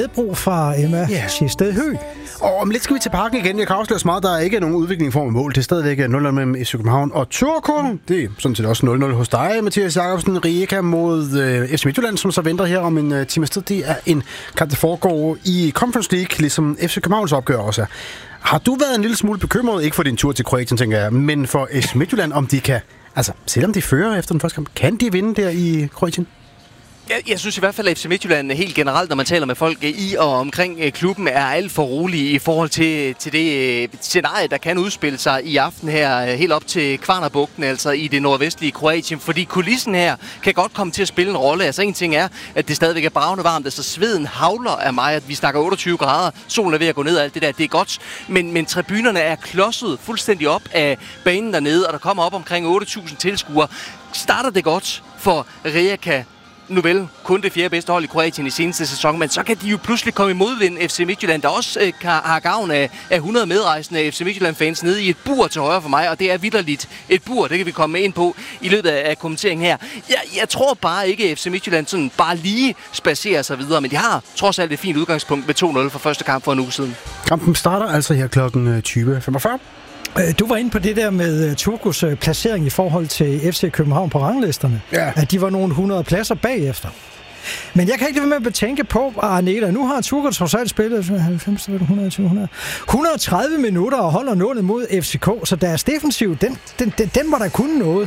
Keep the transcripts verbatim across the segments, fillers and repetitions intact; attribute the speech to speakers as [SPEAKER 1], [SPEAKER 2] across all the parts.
[SPEAKER 1] Brug fra Emma yeah. Schiested Høgh.
[SPEAKER 2] Og om lidt skal vi til parken igen. Jeg kan afsløre så meget, der er ikke nogen udvikling i form af mål. Det er stadigvæk nul nul mellem F C København og Turku. Det er sådan set også nul nul hos dig, Mathias Jacobsen. Rijeka mod øh, F C Midtjylland, som så venter her om en øh, times tid. Det er en kamp, der foregår i Conference League, ligesom F C Københavns opgør også er. Har du været en lille smule bekymret, ikke for din tur til Kroatien, tænker jeg, men for F C Midtjylland, om de kan, altså selvom de fører efter den første kamp, kan de vinde der i Kroatien?
[SPEAKER 3] Jeg, jeg synes i hvert fald, at F C Midtjylland helt generelt, når man taler med folk i og omkring klubben, er alt for rolige i forhold til, til det scenarie, der kan udspille sig i aften her, helt op til Kvarnerbugten, altså i det nordvestlige Kroatien. Fordi kulissen her kan godt komme til at spille en rolle. Altså en ting er, at det stadigvæk er bravende varmt, altså sveden havler af mig, at vi snakker otteogtyve grader, solen er ved at gå ned og alt det der, det er godt. Men, men tribunerne er klodset fuldstændig op af banen dernede, og der kommer op omkring otte tusind tilskuere. Starter det godt for Rijeka? Nu vel, kun det fjerde bedste hold i Kroatien i seneste sæson, men så kan de jo pludselig komme i modvind F C Midtjylland, der også øh, har gavn af, af hundrede medrejsende F C Midtjylland-fans nede i et bur til højre for mig, og det er vitterligt et bur, det kan vi komme ind på i løbet af, af kommenteringen her. Jeg, jeg tror bare ikke, at F C Midtjylland sådan bare lige spacerer sig videre, men de har trods alt et fint udgangspunkt med to nul for første kamp for en uge siden.
[SPEAKER 2] Kampen starter altså her klokken tyve femogfyrre.
[SPEAKER 1] Du var inde på det der med Turkus placering i forhold til F C København på ranglisterne.
[SPEAKER 2] Ja.
[SPEAKER 1] At de var nogle hundrede pladser bagefter. Men jeg kan ikke lade være med at betænke på, Arneta, nu har Turku trods alt spillet halvfems, hundrede og tyve, hundrede, et hundrede og tredive minutter og holder nålet mod F C K, så deres defensiv, den, den, den, den var der kun noget.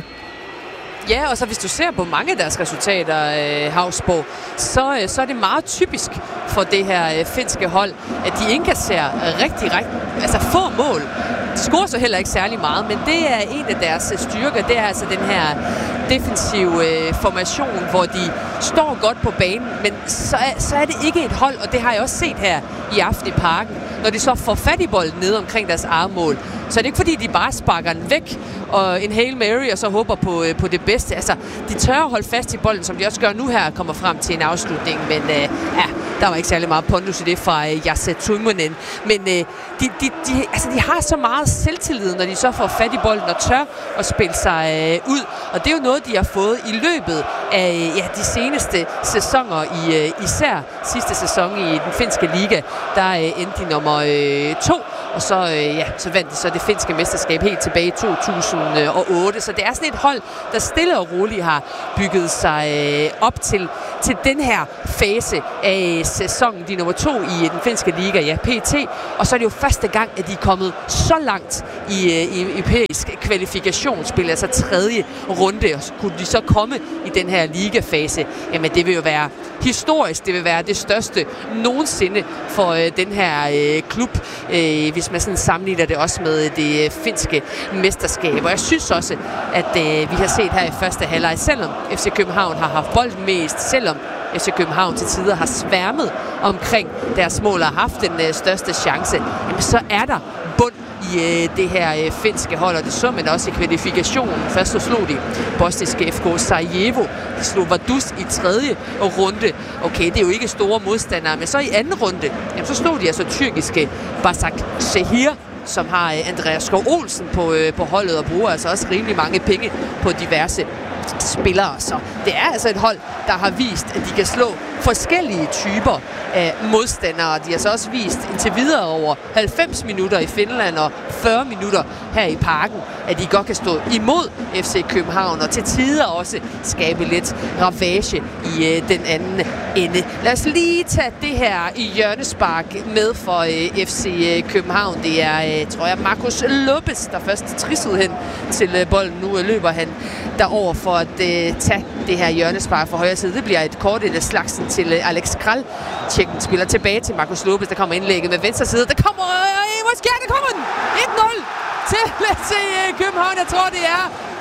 [SPEAKER 4] Ja, og så hvis du ser på mange af deres resultater, øh, Havsborg, så, øh, så er det meget typisk for det her øh, finske hold, at de indkasserer rigtig, rigtig, altså få mål. De scorer så heller ikke særlig meget, men det er en af deres styrker. Det er altså den her defensive øh, formation, hvor de står godt på banen, men så er, så er det ikke et hold, og det har jeg også set her i aften i parken. Når de så får fat i bolden nede omkring deres eget mål, så er det ikke fordi, de bare sparker den væk og en Hail Mary og så håber på, øh, på det bedste. Altså, de tør at holde fast i bolden, som de også gør nu her, kommer frem til en afslutning, men øh, ja, der var ikke særlig meget pondus i det fra øh, Jesse Tuimonen. Men øh, de, de, de, altså, de har så meget selvtillid, når de så får fat i bolden og tør at spille sig øh, ud. Og det er jo noget, de har fået i løbet af ja, de seneste sæsoner, i, øh, især sidste sæson i den finske liga. Der øh, endte de nummer øh, to, og så, øh, ja, så vandt de så det finske mesterskab helt tilbage i to tusind og otte. Så det er sådan et hold, der stille og roligt har bygget sig øh, op til, til den her fase af sæsonen. De er nummer to i den finske liga, ja, P T. Og så er det jo første gang, at de er kommet så langt i, i europæisk kvalifikationsspil, altså tredje runde. Og så kunne de så komme i den her ligafase. Jamen, det vil jo være historisk. Det vil være det største nogensinde for øh, den her øh, klub, øh, hvis man sådan sammenligner det også med det øh, finske mesterskab. Og jeg synes også, at øh, vi har set her i første halvleg, selvom F C København har haft bolden mest, selvom F C København til tider har sværmet omkring deres mål og har haft den øh, største chance, jamen, så er der bund i øh, det her øh, finske hold, og det så man også i kvalifikationen. Først så slog de bosniske F K Sarajevo. De slog Vaduz i tredje runde. Okay, det er jo ikke store modstandere, men så i anden runde, jamen, så slog de altså tyrkiske Başakşehir, som har øh, Andreas Skov Olsen på, øh, på holdet og bruger altså også rimelig mange penge på diverse spillere. Så det er altså et hold, der har vist, at de kan slå forskellige typer af modstandere. De har så også vist indtil videre over halvfems minutter i Finland og fyrre minutter her i parken, at de godt kan stå imod F C København og til tider også skabe lidt ravage i øh, den anden ende. Lad os lige tage det her i hjørnespark med for øh, F C København. Det er, øh, tror jeg, Marcus Lopez, der først trissede hen til øh, bolden. Nu øh, løber han derover for at øh, tage det her hjørnespark fra højre side. Det bliver et kort et af slagsen til øh, Alex Kral. Tjekken spiller tilbage til Marcus Lopez, der kommer indlægget med venstre side. Der kommer, øh, hvor sker det? Kommer den? et nul til F C København. Jeg tror, det er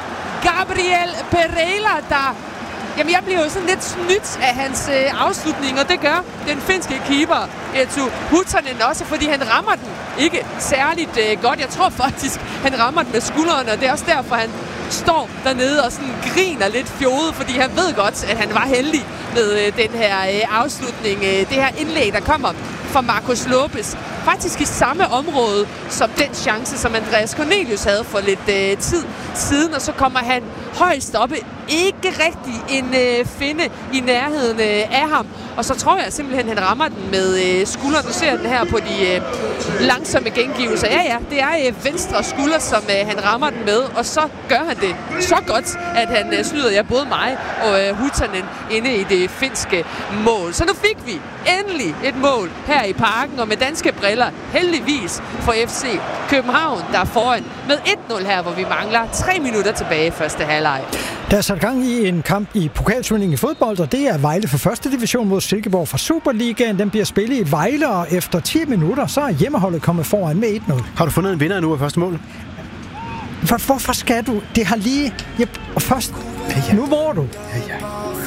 [SPEAKER 4] Gabriel Pereira, der... Jamen, jeg bliver jo sådan lidt snydt af hans øh, afslutning, og det gør den finske keeper, Eetu Huttunen, også, fordi han rammer den ikke særligt øh, godt. Jeg tror faktisk, han rammer den med skuldrene, og det er også derfor, han står dernede og sådan griner lidt fjodet, fordi han ved godt, at han var heldig med øh, den her øh, afslutning. Øh, det her indlæg, der kommer fra Marcus Lopez, faktisk i samme område som den chance, som Andreas Cornelius havde for lidt øh, tid siden, og så kommer han højst oppe ikke rigtig en øh, finde i nærheden øh, af ham. Og så tror jeg simpelthen, han rammer den med øh, skulderen. Du ser den her på de øh, langsomme gengivelser. Ja, ja, det er øh, venstre skulder, som øh, han rammer den med. Og så gør han det så godt, at han øh, snyder ja, både mig og øh, Hutanen inde i det finske mål. Så nu fik vi endelig et mål her i parken, og med danske briller heldigvis for F C København, der er foran med et nul her, hvor vi mangler tre minutter tilbage i første halvleg.
[SPEAKER 1] Der er sat gang i en kamp i pokalturneringen i fodbold, og det er Vejle for første division mod Silkeborg fra Superligaen. Den bliver spillet i Vejle, og efter ti minutter, så er hjemmeholdet kommet foran med et nul.
[SPEAKER 2] Har du fundet en vinder nu af første mål?
[SPEAKER 1] For, hvorfor skal du? Det har lige... Ja, først...
[SPEAKER 2] Ja, ja.
[SPEAKER 1] Nu hvor du?
[SPEAKER 2] Ja, ja.